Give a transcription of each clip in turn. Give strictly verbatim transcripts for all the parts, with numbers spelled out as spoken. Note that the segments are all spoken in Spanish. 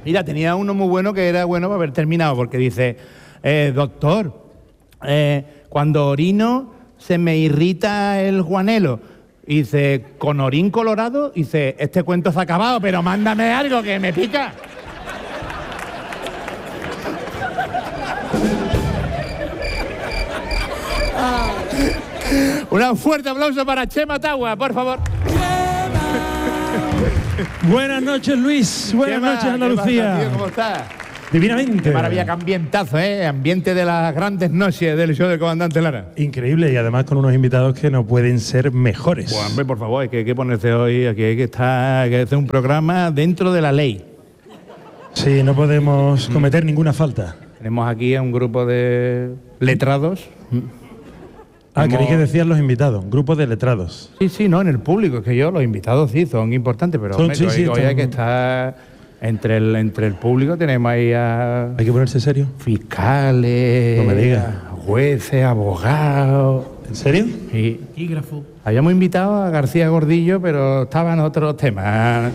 Mira, tenía uno muy bueno que era bueno para haber terminado, porque dice, eh, doctor, eh, cuando orino se me irrita el guanelo. Y dice, con orín colorado, dice, este cuento se ha acabado, pero mándame algo que me pica. Un fuerte aplauso para Chema Tagua, por favor. Buenas noches, Luis. Buenas Chema, noches, Andalucía. ¿qué pasa, tío? ¿Cómo estás? Divinamente. Qué maravilla, qué ambientazo, ¿eh? Ambiente de las grandes noches del show del comandante Lara. Increíble, y además con unos invitados que no pueden ser mejores. Pues, hombre, por favor, hay que, hay que ponerse hoy, aquí hay que estar, hay que hacer un programa dentro de la ley. Sí, no podemos cometer ninguna falta. Tenemos aquí a un grupo de letrados. Ah, Hemos- queréis que decían los invitados, grupo de letrados. Sí, sí, no, en el público, es que yo, los invitados sí son importantes, pero Son- hombre, sí, hoy, sí, hoy están- hay que estar entre el, entre el público, tenemos ahí a Hay que ponerse serio. fiscales, No me digas. jueces, abogados. ¿En serio? Y habíamos invitado a García Gordillo, pero estaban otros temas.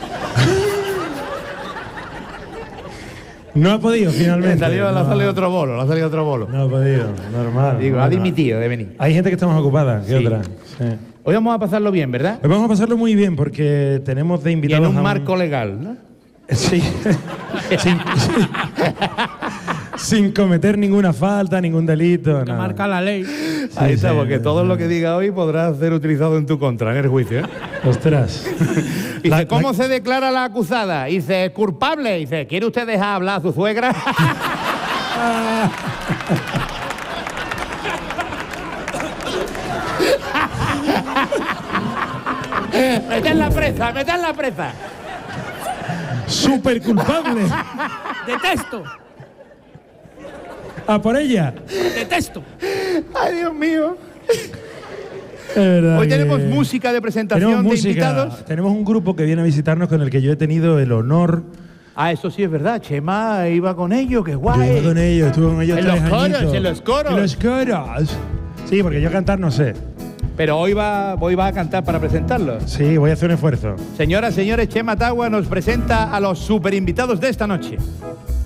No ha podido finalmente. Le salió, le no. ha salido otro bolo, le ha salido otro bolo. No ha podido, normal. Digo, ha normal. dimitido de venir. Hay gente que está más ocupada que Sí. otra. Sí. Hoy vamos a pasarlo bien, ¿verdad? Hoy vamos a pasarlo muy bien porque tenemos de Y en invitados un a marco legal, ¿no? Sí. sin, sin cometer ninguna falta, ningún delito. Que nada. marca la ley. Ahí está, sí, porque sí, todo sí. lo que diga hoy podrá ser utilizado en tu contra, en el juicio, ¿eh? Ostras. Dice, La- ¿cómo la- se declara la acusada? Dice, culpable. Dice, ¿quiere usted dejar hablar a su suegra? ¡Mete en la presa, mete en la presa! Súper culpable. Detesto, A por ella. detesto. ¡Ay, Dios mío! Es verdad Hoy que- tenemos música de presentación Tenemos de música. invitados. Tenemos un grupo que viene a visitarnos con el que yo he tenido el honor. Ah, eso sí es verdad. Chema iba con ellos, qué Yo guay. iba con ellos, estuve con ellos En tres los coros, añitos. en los coros. En los coros. Sí, porque yo cantar no sé. Pero hoy va, hoy va a cantar para presentarlo. Sí, voy a hacer un esfuerzo. Señoras, señores, Chema Tagua nos presenta a los super invitados de esta noche.